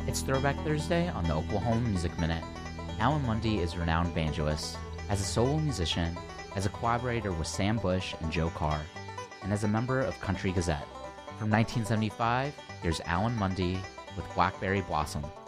It's Throwback Thursday on the Oklahoma Music Minute. Alan Mundy is a renowned banjoist, as a solo musician, as a collaborator with Sam Bush and Joe Carr, and as a member of Country Gazette. From 1975, here's Alan Mundy with Blackberry Blossom.